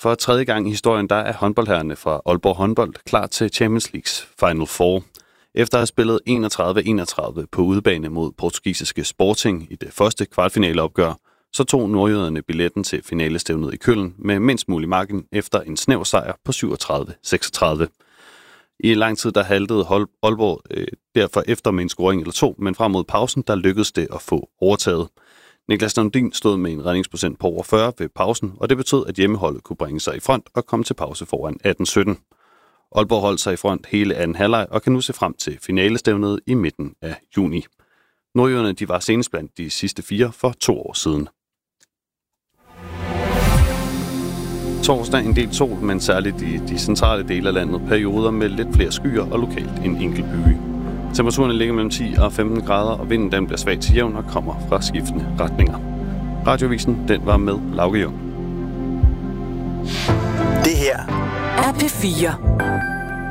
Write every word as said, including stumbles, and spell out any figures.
for tredje gang i historien, der er håndboldherrerne fra Aalborg Håndbold klar til Champions Leagues Final Four. Efter at have spillet enogtredive enogtredive på udebane mod portugisiske Sporting i det første kvartfinaleopgør, så tog nordjyderne billetten til finalestævnet i Køln med mindst mulig margin efter en snæver sejr på syvogtredive seksogtredive. I lang tid der haltede Aalborg øh, derfor efter med en scoring eller to, men frem mod pausen der lykkedes det at få overtaget. Niklas Lundin stod med en redningsprocent på over fyrre ved pausen, og det betød, at hjemmeholdet kunne bringe sig i front og komme til pause foran atten sytten. Aalborg holdt sig i front hele anden halvleg og kan nu se frem til finalestævnet i midten af juni. Nordjyderne de var senest blandt de sidste fire for to år siden. Torsdag en del sol, men særligt i de centrale dele af landet perioder med lidt flere skyer og lokalt en enkelt byge. Temperaturen ligger mellem ti og femten grader, og vinden den bliver svag til jævn og kommer fra skiftende retninger. Radiovisen den var med Lauke Jung. Det her er P fire.